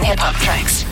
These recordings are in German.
Hip-Hop-Tracks.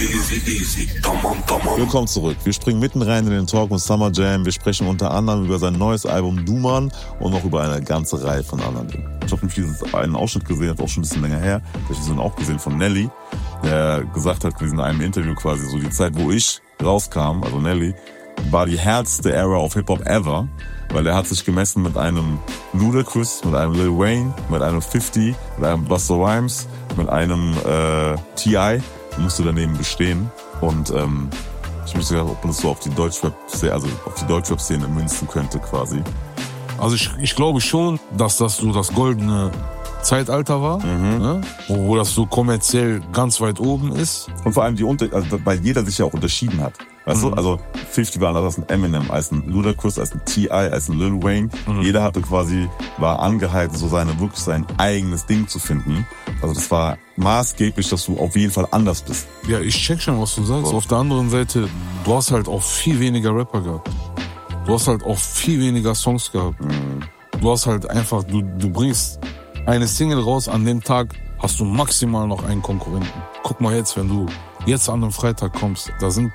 Willkommen zurück. Wir springen mitten rein in den Talk und Summer Jam. Wir sprechen unter anderem über sein neues Album Duman und noch über eine ganze Reihe von anderen Dingen. Ich habe einen Ausschnitt gesehen, das ist auch schon ein bisschen länger her. Ich habe auch gesehen von Nelly, der gesagt hat in einem Interview quasi, so die Zeit, wo ich rauskam, also Nelly, war die härteste Era of Hip-Hop ever, weil er hat sich gemessen mit einem Ludacris, mit einem Lil Wayne, mit einem 50, mit einem Busta Rhymes, mit einem T.I., musste daneben bestehen. Und ich müsste gedacht, ob man das so auf die Deutschrap-Szene münzen könnte quasi. Also ich glaube schon, dass das so das goldene Zeitalter war, ne? Wo das so kommerziell ganz weit oben ist. Und vor allem weil jeder sich ja auch unterschieden hat. Weißt du? Also 50 war anders als ein Eminem, als ein Ludacris, als ein T.I., als ein Lil Wayne. Jeder war angehalten, so sein eigenes Ding zu finden. Also das war maßgeblich, dass du auf jeden Fall anders bist. Ja, ich check schon, was du sagst. So. Auf der anderen Seite, du hast halt auch viel weniger Rapper gehabt. Du hast halt auch viel weniger Songs gehabt. Du hast halt einfach, du bringst eine Single raus, an dem Tag hast du maximal noch einen Konkurrenten. Guck mal jetzt, wenn du jetzt an einem Freitag kommst, da sind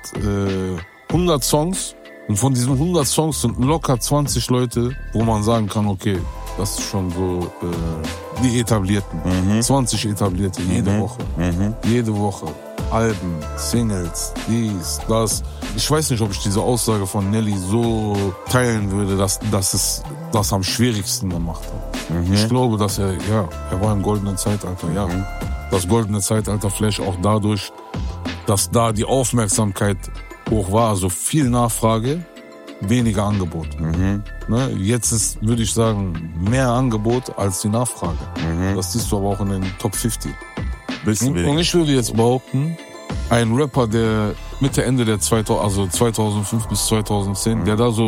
100 Songs und von diesen 100 Songs sind locker 20 Leute, wo man sagen kann, okay, das ist schon so die Etablierten. 20 Etablierte jede Woche. Jede Woche. Alben, Singles, dies, das. Ich weiß nicht, ob ich diese Aussage von Nelly so teilen würde, dass es das am schwierigsten gemacht hat. Ich glaube, dass er war im goldenen Zeitalter, ja. Das goldene Zeitalter vielleicht auch dadurch, dass da die Aufmerksamkeit hoch war, also viel Nachfrage, weniger Angebot. Ne? Jetzt ist, würde ich sagen, mehr Angebot als die Nachfrage. Das siehst du aber auch in den Top 50. Und ich würde jetzt behaupten, ein Rapper, der Mitte, Ende der 2005 bis 2010,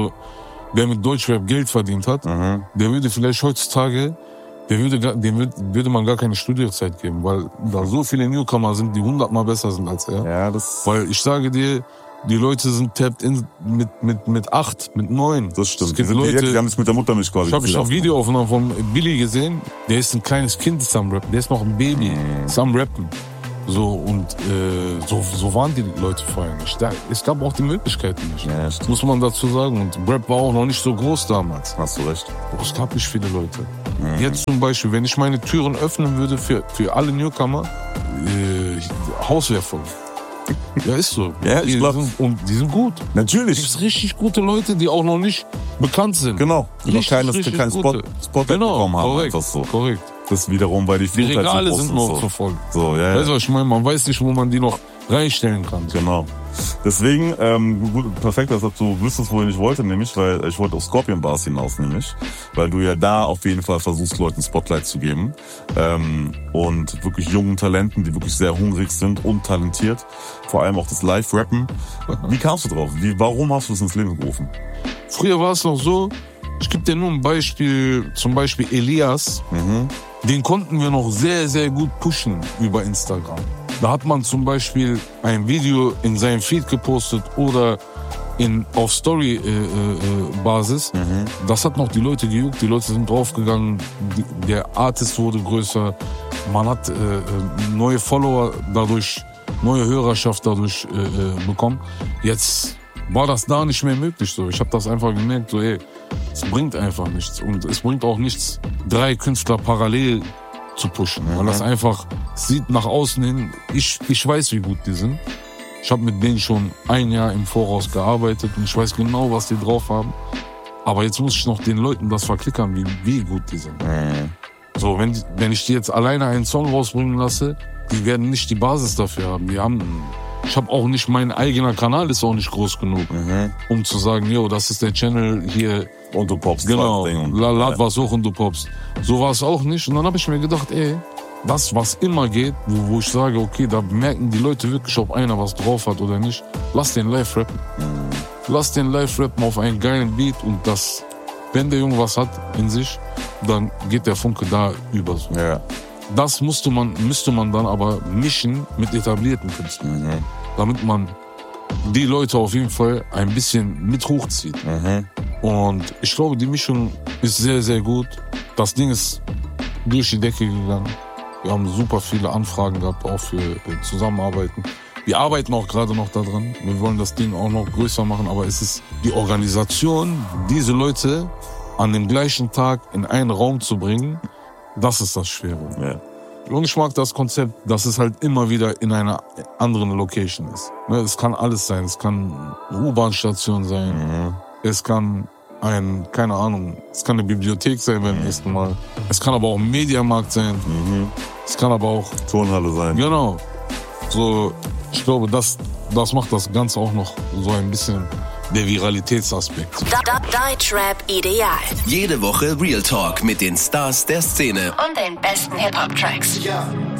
der mit Deutschrap Geld verdient hat, der würde vielleicht heutzutage, dem würde man gar keine Studiozeit geben, weil da so viele Newcomer sind, die 100-mal besser sind als er. Ja, weil ich sage dir, die Leute sind tapped in mit 8, mit 9. Das stimmt. Es gibt Leute, die haben es mit der Muttermilch quasi. Ich habe Videoaufnahmen von Billy gesehen, der ist ein kleines Kind, ist am Rappen, der ist noch ein Baby, ist am Rappen. So, und so waren die Leute vorher nicht. Es gab auch die Möglichkeiten nicht. Ja, das muss man dazu sagen. Und Rap war auch noch nicht so groß damals. Hast du recht. Es gab nicht viele Leute. Jetzt zum Beispiel, wenn ich meine Türen öffnen würde für alle Newcomer, Haus wäre voll. Ja, ist so. Ja, ich glaube. Und die sind gut. Natürlich. Es gibt richtig gute Leute, die auch noch nicht bekannt sind. Genau. Die noch keinen Spot bekommen haben. Korrekt, einfach so. Korrekt. Das wiederum, weil die Regale halt so sind noch so voll. So, ja. Weißt du, was ich meine? Man weiß nicht, wo man die noch reinstellen kann. Genau. Deswegen, perfekt, dass du wüsstest, wohin ich wollte, nämlich, weil ich wollte auf Scorpion Bars hinaus, nämlich, weil du ja da auf jeden Fall versuchst, Leuten Spotlight zu geben, und wirklich jungen Talenten, die wirklich sehr hungrig sind und talentiert, vor allem auch das Live-Rappen. Wie kamst du drauf? Warum hast du es ins Leben gerufen? Früher war es noch so, ich gebe dir nur ein Beispiel, zum Beispiel Elias, den konnten wir noch sehr, sehr gut pushen über Instagram. Da hat man zum Beispiel ein Video in seinem Feed gepostet oder auf Story-Basis. Das hat noch die Leute gejuckt, die Leute sind draufgegangen, der Artist wurde größer, man hat neue Follower dadurch, neue Hörerschaft dadurch bekommen. Jetzt war das da nicht mehr möglich so. Ich habe das einfach gemerkt, so es bringt einfach nichts. Und es bringt auch nichts, 3 Künstler parallel zu pushen. Weil das einfach sieht nach außen hin, ich weiß, wie gut die sind. Ich habe mit denen schon ein Jahr im Voraus gearbeitet und ich weiß genau, was die drauf haben. Aber jetzt muss ich noch den Leuten das verklickern, wie gut die sind. So, wenn ich die jetzt alleine einen Song rausbringen lasse, die werden nicht die Basis dafür haben. Ich habe auch nicht, mein eigener Kanal ist auch nicht groß genug, um zu sagen, das ist der Channel hier. Und du popst. Genau, lad was hoch und du popst. So war es auch nicht. Und dann habe ich mir gedacht, das, was immer geht, wo ich sage, okay, da merken die Leute wirklich, ob einer was drauf hat oder nicht. Lass den live rappen. Lass den live rappen auf einen geilen Beat und wenn der Junge was hat in sich, dann geht der Funke da über. Ja. Das müsste man dann aber mischen mit etablierten Künstlern. Damit man die Leute auf jeden Fall ein bisschen mit hochzieht. Und ich glaube, die Mischung ist sehr, sehr gut. Das Ding ist durch die Decke gegangen. Wir haben super viele Anfragen gehabt, auch für Zusammenarbeiten. Wir arbeiten auch gerade noch daran. Wir wollen das Ding auch noch größer machen, aber es ist die Organisation, diese Leute an dem gleichen Tag in einen Raum zu bringen, das ist das Schwere. Ja. Und ich mag das Konzept, dass es halt immer wieder in einer anderen Location ist. Es kann alles sein. Es kann eine U-Bahn-Station sein. Es kann keine Ahnung, es kann eine Bibliothek sein beim nächsten Mal. Es kann aber auch ein Mediamarkt sein. Es kann aber auch Turnhalle sein. Genau. So, ich glaube, das macht das Ganze auch noch so ein bisschen der Viralitätsaspekt. Deutschrap ideal. Jede Woche Real Talk mit den Stars der Szene Und den besten Hip-Hop-Tracks. Ja.